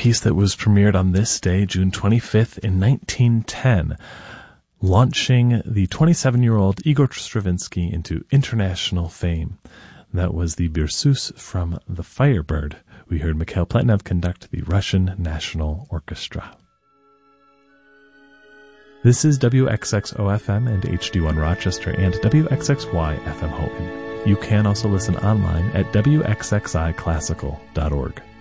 piece that was premiered on this day, June 25th in 1910, launching the 27-year-old Igor Stravinsky into international fame. That was the Berceuse from The Firebird. We heard Mikhail Pletnev conduct the Russian National Orchestra. This is WXXO-FM and HD1 Rochester and WXXY-FM Houghton. You can also listen online at WXXIClassical.org.